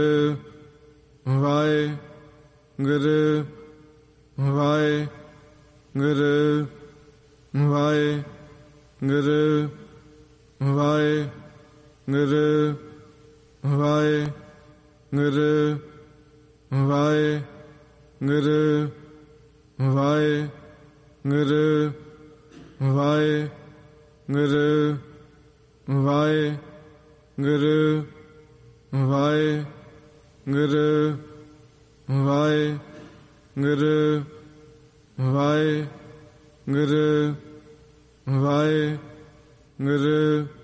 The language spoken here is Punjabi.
ਵਾਹਿਗੁਰੂ ਵਾਹਿਗੁਰੂ ਵਾਹਿਗੁਰੂ ਵਾਹਿਗੁਰੂ ਵਾਹਿਗੁਰੂ ਵਾਹਿਗੁਰੂ ਵਾਹਿਗੁਰੂ ਵਾਹਿਗੁਰੂ ਵਾਹਿਗੁਰੂ ਵਾਹਿਗੁਰੂ ਵਾਹਿਗੁਰੂ ਵਾਹਿਗੁਰੂ ਵਾਹਿਗੁਰੂ